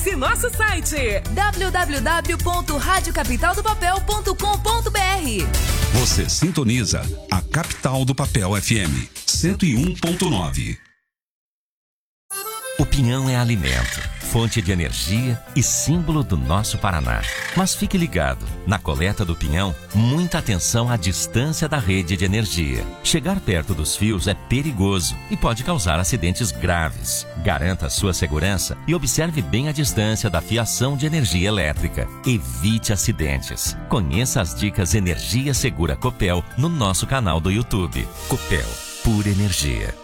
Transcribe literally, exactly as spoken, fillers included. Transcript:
Acesse nosso site w w w ponto rádio capital do papel ponto com ponto b r. Você sintoniza a Capital do Papel F M cento e um ponto nove. O pinhão é alimento, fonte de energia e símbolo do nosso Paraná. Mas fique ligado, na coleta do pinhão, muita atenção à distância da rede de energia. Chegar perto dos fios é perigoso e pode causar acidentes graves. Garanta sua segurança e observe bem a distância da fiação de energia elétrica. Evite acidentes. Conheça as dicas Energia Segura Copel no nosso canal do YouTube. Copel, pura energia.